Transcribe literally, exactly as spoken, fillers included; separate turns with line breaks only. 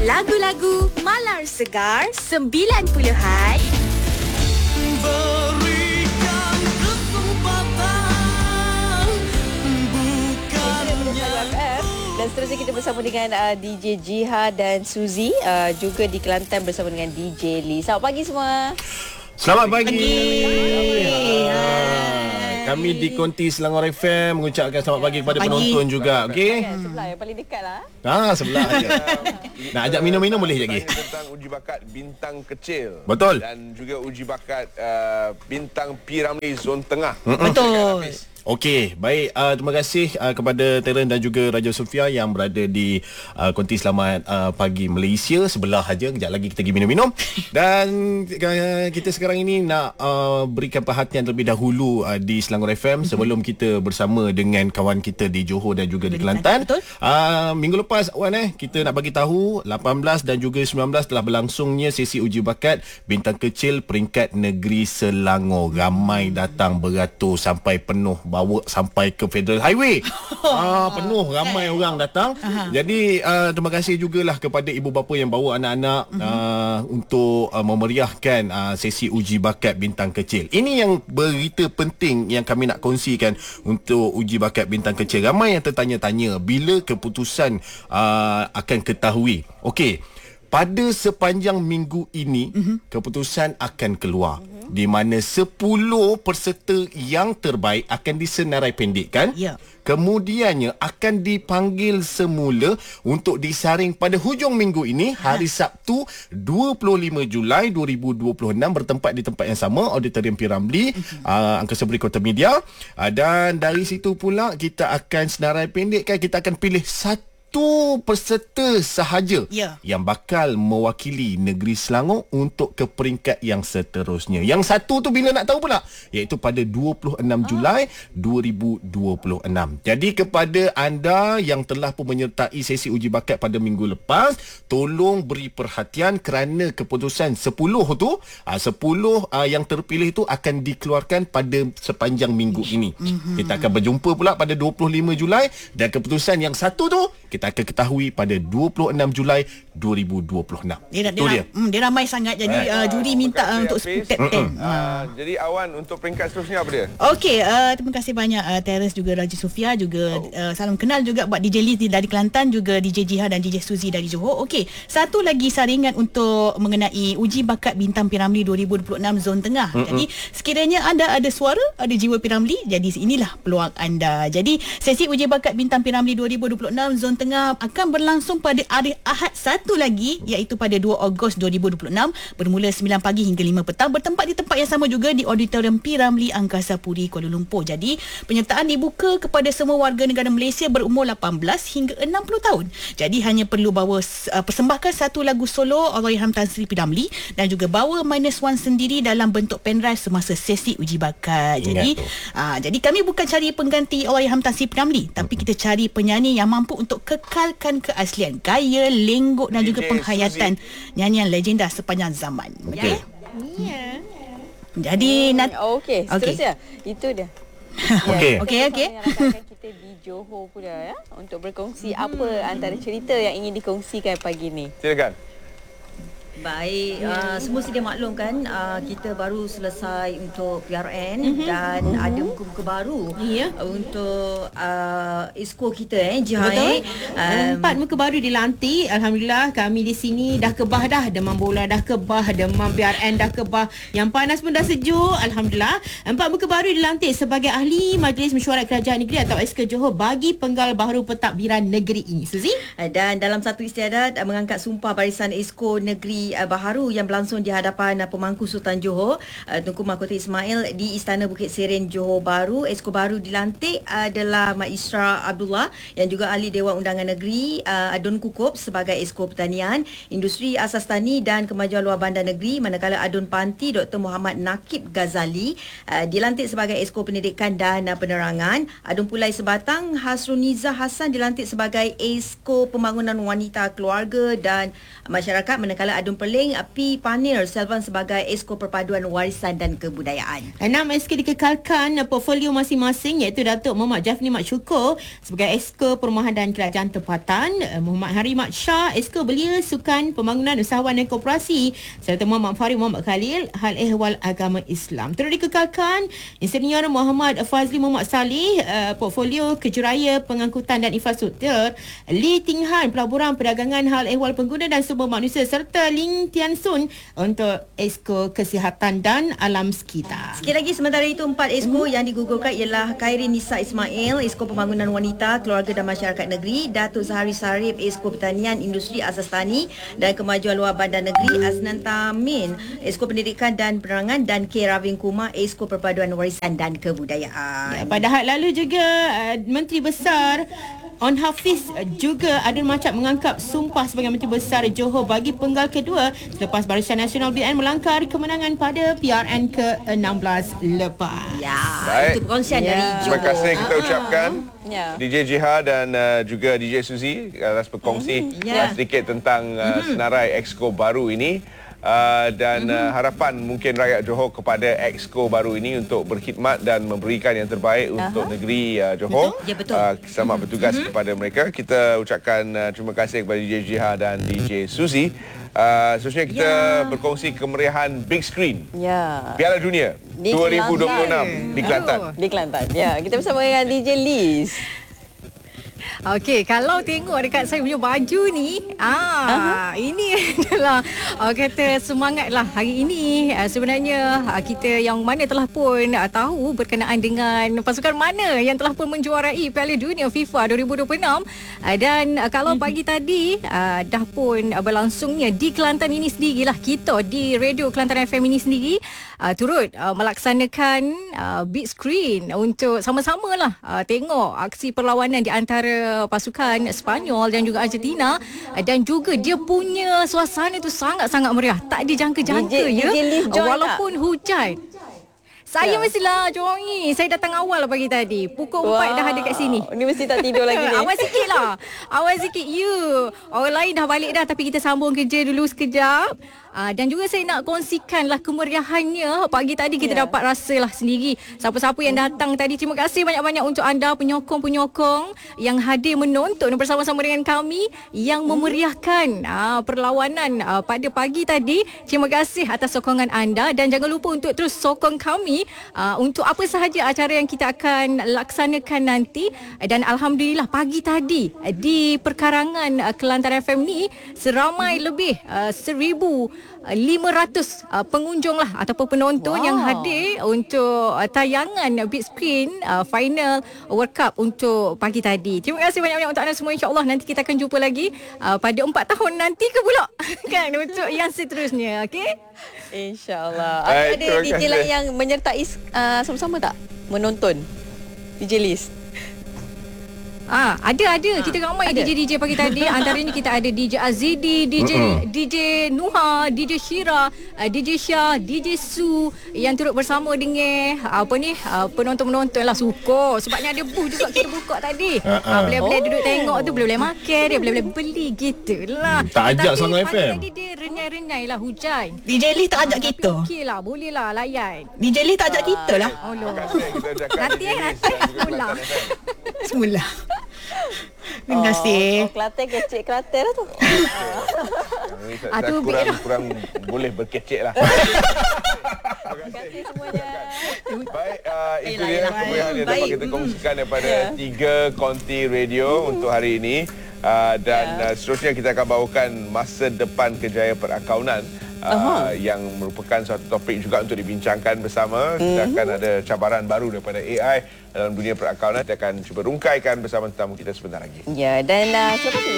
Lagu-lagu Malar Segar sembilan puluhan.
Berikan kesempatan bukannya.
Dan seterusnya kita bersama dengan uh, D J Jiha dan Suzy, uh, juga di Kelantan bersama dengan D J Lee. Selamat pagi semua.
Selamat pagi.
Pagi.
Ha, kami di Konti Selangor F M mengucapkan selamat pagi kepada
Pagi.
penonton juga. Okey.
Kan, sebelah yang paling dekat lah.
Ha, sebelah je. Nak ajak minum-minum boleh je lagi.
Tentang uji bakat bintang kecil.
Betul.
Dan juga uji bakat uh, bintang P. Ramlee Zon Tengah.
Betul.
Okey, baik. Uh, terima kasih uh, kepada Terence dan juga Raja Sofia yang berada di uh, Konti Selamat uh, Pagi Malaysia. Sebelah aja. Kejap lagi kita pergi minum-minum. Dan uh, kita sekarang ini nak uh, berikan perhatian terlebih dahulu uh, di Selangor F M sebelum kita bersama dengan kawan kita di Johor dan juga di Kelantan.
Betul.
Uh, minggu lepas Wan eh kita nak bagi tahu lapan belas dan juga sembilan belas telah berlangsungnya sesi uji bakat bintang kecil peringkat negeri Selangor. Ramai datang beratus sampai penuh, bawa sampai ke Federal Highway. Ah, penuh, ramai orang datang.
Aha.
Jadi uh, terima kasih jugalah kepada ibu bapa yang bawa anak-anak uh, untuk uh, memeriahkan uh, sesi uji bakat bintang kecil. Ini yang berita penting yang kami nak kongsikan untuk uji bakat bintang kecil. Ramai yang tertanya-tanya bila keputusan uh, akan ketahui. Okey, pada sepanjang minggu ini mm-hmm. keputusan akan keluar mm-hmm. di mana sepuluh peserta yang terbaik akan disenarai pendekkan.
Ya.
Kemudiannya akan dipanggil semula untuk disaring pada hujung minggu ini hari Sabtu dua puluh lima Julai dua ribu dua puluh enam bertempat di tempat yang sama Auditorium P. Ramlee mm-hmm. uh, Angkasa Puri Kota Media. Uh, dan dari situ pula kita akan senarai pendekkan, kita akan pilih satu satu peserta sahaja
Ya.
yang bakal mewakili negeri Selangor untuk ke peringkat yang seterusnya. Yang satu tu bila nak tahu pula? Iaitu pada dua puluh enam Julai dua ribu dua puluh enam. Jadi kepada anda yang telah pun menyertai sesi uji bakat pada minggu lepas, tolong beri perhatian kerana keputusan sepuluh tu, sepuluh yang terpilih tu akan dikeluarkan pada sepanjang minggu ini. Mm-hmm. Kita akan berjumpa pula pada dua puluh lima Julai dan keputusan yang satu tu kita akan ketahui pada dua puluh enam Julai dua ribu dua puluh enam.
Dia,
Itu
dia,
dia.
Hmm, dia ramai sangat. Jadi
Right.
uh, juri minta uh, untuk
Hafiz.
step ten.
Uh, jadi Awan untuk peringkat seterusnya apa dia?
Okey, uh, terima kasih banyak uh, Terence juga Raja Sofia juga oh. uh, salam kenal juga buat D J Lee dari Kelantan, juga D J Jiha dan D J Suzy dari Johor. Okey, satu lagi saringan untuk mengenai uji bakat bintang P. Ramlee dua ribu dua puluh enam Zon Tengah. Mm-mm. Jadi sekiranya anda ada suara, ada jiwa P. Ramlee, jadi inilah peluang anda. Jadi sesi uji bakat bintang P. Ramlee dua ribu dua puluh enam Zon Tengah akan berlangsung pada hari Ahad satu lagi, iaitu pada dua Ogos dua ribu dua puluh enam bermula sembilan pagi hingga lima petang, bertempat di tempat yang sama juga di Auditorium P. Ramlee Angkasa Puri Kuala Lumpur. Jadi penyertaan dibuka kepada semua warga negara Malaysia berumur lapan belas hingga enam puluh tahun. Jadi hanya perlu bawa uh, persembahkan satu lagu solo Allahyarham Tan Sri P. Ramlee dan juga bawa minus one sendiri dalam bentuk pendrive semasa sesi uji bakat. Jadi uh, jadi kami bukan cari pengganti Allahyarham Tan Sri P. Ramlee, tapi kita cari penyanyi yang mampu untuk kekalkan keaslian gaya, lenggok dan juga
D J
penghayatan
Suzy.
nyanyian legenda sepanjang zaman.
Okey.
Ya. Jadi
Hmm,
nanti
Okey, seterusnya. Itu dia.
Okey.
Okey, okey.
Yang rakan kita di Johor pula ya, untuk berkongsi hmm. apa antara cerita yang ingin dikongsikan pagi ni.
Silakan.
Baik, uh, semua sedia maklum kan, uh, kita baru selesai untuk P R N mm-hmm. dan mm-hmm. ada muka-muka baru
Ya.
uh, untuk uh, exco kita eh Jihai.
Betul.
Um,
Empat muka baru dilantik. Alhamdulillah kami di sini dah kebah dah. Demam bola dah kebah, demam P R N dah kebah. Yang panas pun dah sejuk. Alhamdulillah. Empat muka baru dilantik sebagai ahli Majlis Mesyuarat Kerajaan Negeri atau Exco Johor bagi penggal baharu pentadbiran negeri ini. Suzy?
Dan dalam satu istiadat uh, mengangkat sumpah barisan exco negeri uh, baharu yang berlangsung di hadapan uh, Pemangku Sultan Johor uh, Tunku Mahkota Ismail di Istana Bukit Serene Johor Bahru. Exco baru dilantik adalah Mak Isra Abdullah yang juga ahli Dewan Undangan Negeri, uh, Adun Kukup sebagai Exco Pertanian, Industri Asas Tani dan Kemajuan Luar Bandar Negeri, manakala Adun Panti Doktor Muhammad Nakib Ghazali uh, dilantik sebagai Exco Pendidikan dan uh, Penerangan. Adun Pulai Sebatang Hasruniza Hassan dilantik sebagai Exco Pembangunan Wanita, Keluarga dan Masyarakat, manakala Adun Perling, P. Panir Selvan sebagai Esko Perpaduan Warisan dan Kebudayaan.
Enam Esko dikekalkan portfolio masing-masing, iaitu Datuk Muhammad Jafni Mat Syukur sebagai Esko Perumahan dan Kerajaan Tempatan, Muhammad Hari Mat Shah Esko Belia Sukan Pembangunan Usahawan dan Koperasi, serta Muhammad Farid Muhammad Khalil Hal Ehwal Agama Islam. Terus dikekalkan Insinyur Muhammad Fazli Muhammad Saleh uh, portfolio Kejuraya Pengangkutan dan Infrastruktur, Lee Ting Han Pelaburan Perdagangan Hal Ehwal Pengguna dan Sumber Manusia, serta Ling Tian Sun untuk Esko Kesihatan dan Alam Sekitar.
Sikit lagi sementara itu empat Esko yang digugurkan ialah Khairin Nisa Ismail Esko Pembangunan Wanita, Keluarga dan Masyarakat Negeri, Datuk Zahari Sarip Esko Pertanian, Industri Asas Tani dan Kemajuan Luar Bandar Negeri, Aznan Tamin Esko Pendidikan dan Penerangan, dan K. Ravin Kumar Esko Perpaduan Warisan dan Kebudayaan.
Ya, pada had lalu juga uh, Menteri Besar On Hafiz juga ada macam mengangkat sumpah sebagai Menteri Besar Johor bagi penggal kedua selepas Barisan Nasional B N melangkar kemenangan pada P R N ke enam belas lepas.
Ya,
Baik.
itu perkongsian
Ya.
dari
Terima
Johor.
kasih kita ucapkan
Ya.
D J Jiha dan uh, juga D J Suzy atas berkongsi
Ya.
uh, sedikit tentang uh, senarai Exco baru ini. Uh, dan uh, harapan mungkin rakyat Johor kepada Exco baru ini untuk berkhidmat dan memberikan yang terbaik uh-huh. untuk negeri uh, Johor.
Betul? Ya, betul.
Uh, selamat bertugas uh-huh. kepada mereka. Kita ucapkan uh, terima kasih kepada D J Jiha dan D J Suzy. Uh, seterusnya kita
Ya.
berkongsi kemeriahan big screen
Ya.
Piala Dunia
Di
dua ribu dua puluh enam
Kelantan.
di Kelantan.
Di Kelantan. Ya, kita bersama dengan D J Liz.
Okey, kalau tengok dekat saya punya baju ni, ah, uh-huh. ini adalah uh, kata semangatlah hari ini. Uh, sebenarnya uh, kita yang mana telah pun uh, tahu berkenaan dengan pasukan mana yang telah pun menjuarai Piala Dunia FIFA dua ribu dua puluh enam, uh, dan uh, kalau pagi tadi uh, dah pun uh, berlangsungnya di Kelantan ini sendirilah, kita di Radio Kelantan F M ini sendiri uh, turut uh, melaksanakan uh, big screen untuk sama-samalah uh, tengok aksi perlawanan di antara pasukan Sepanyol dan juga Argentina, dan juga dia punya suasana tu sangat-sangat meriah, tak dijangka-jangka.
D J,
ya
D J Liz join
walaupun tak? Hujan. Saya
Ya.
mestilah join. Saya datang awal pagi tadi. Pukul empat dah ada kat sini.
Ni mesti tak tidur lagi ni.
Awal sikit lah. Awal sikit. Ya. Orang lain dah balik dah, tapi kita sambung kerja dulu sekejap. Uh, dan juga saya nak kongsikanlah kemeriahannya. Pagi tadi kita yeah. dapat rasalah sendiri. Siapa-siapa yang datang tadi, terima kasih banyak-banyak untuk anda penyokong-penyokong yang hadir menonton bersama-sama dengan kami yang memeriahkan uh, perlawanan uh, pada pagi tadi. Terima kasih atas sokongan anda, dan jangan lupa untuk terus sokong kami uh, untuk apa sahaja acara yang kita akan laksanakan nanti. Dan Alhamdulillah pagi tadi uh, di perkarangan uh, Kelantan F M ni seramai lebih uh, seribu lima ratus uh, pengunjung lah ataupun penonton wow. yang hadir untuk uh, tayangan big screen uh, final World Cup untuk pagi tadi. Terima kasih banyak-banyak untuk anda semua. InsyaAllah nanti kita akan jumpa lagi uh, pada empat tahun nanti ke pula kan untuk yang seterusnya. Okey?
InsyaAllah.
Baik,
Ada
terima
D J
kasih.
lain yang menyertai uh, sama-sama tak menonton? D J Liz.
Ah, ada ada. Kita ramai
ada.
D J D J pagi tadi. Antaranya kita ada D J Azidi, D J
Mm-mm.
D J Nuha, D J Shira, uh, D J Syah, D J Su yang turut bersama dengan uh, apa ni uh, penonton-penonton lah, suka. Sebabnya ada booth juga kita buka tadi.
Uh-uh.
Uh, boleh-boleh
Oh.
duduk tengok tu, boleh-boleh makan, dia boleh-boleh beli gitulah.
Hmm, tak ajak
Tapi
Selangor F
pagi
M.
tadi dia renyai-renyai lah hujan.
D J Lee tak ajak
Tapi
kita.
okey lah, boleh lah layan.
D J Lee tak ajak kita lah.
Oh
Terima
loh.
kasih kita ucapkan
Nanti,
D J Liz
nanti
dan juga
pula.
Kelantan F M.
Semula. Terima kasih.
Oh, Kelantan kecik Kelantan lah tu.
Ini saya-
Ah,
saya
tu
kurang,
big-
kurang boleh berkecek lah.
Terima kasih semuanya.
Baik, uh, itu
Yelah,
dia
yelah.
kemeriahan yang dapat
Baik.
kita kongsikan daripada
Ya.
tiga konti radio untuk hari ini. Uh, dan
Ya.
uh, seterusnya kita akan bawakan masa depan kerjaya perakaunan. Uh, yang merupakan suatu topik juga untuk dibincangkan bersama. Kita akan ada cabaran baru daripada A I dalam dunia perakaunan. Kita akan cuba rungkaikan bersama tetamu kita sebentar lagi.
Ya, dan uh, selepas ini